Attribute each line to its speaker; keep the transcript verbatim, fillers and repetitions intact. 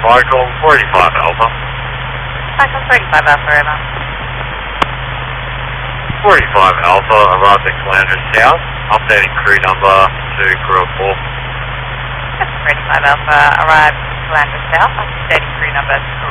Speaker 1: Michael forty-five Alpha.
Speaker 2: Michael forty-five Alpha, over.
Speaker 1: forty-five Alpha arrived at Calandra South, updating crew number to crew of four.
Speaker 2: forty-five Alpha arrived at Calandra South, updating crew number to